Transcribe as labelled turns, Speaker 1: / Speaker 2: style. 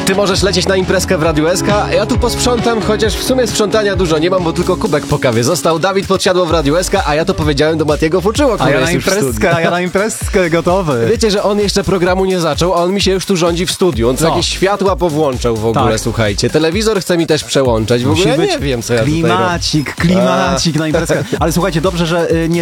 Speaker 1: Ty możesz lecieć na imprezkę w Radiu SK, a ja tu posprzątam, chociaż w sumie sprzątania dużo nie mam, bo tylko kubek po kawie został. Dawid podsiadło w Radiu SK, a ja to powiedziałem do Matiego Fuczyło, który jest już w studiu.
Speaker 2: A ja na imprezkę gotowy.
Speaker 1: Wiecie, że on jeszcze programu nie zaczął, a on mi się już tu rządzi w studiu. On tu jakieś światła powłączał w ogóle,
Speaker 2: Tak.
Speaker 1: słuchajcie. Telewizor chce mi też przełączać. W ogóle ja nie wiem, co ja tutaj robię.
Speaker 2: Klimacik na imprezkę. Ale słuchajcie, dobrze, że nie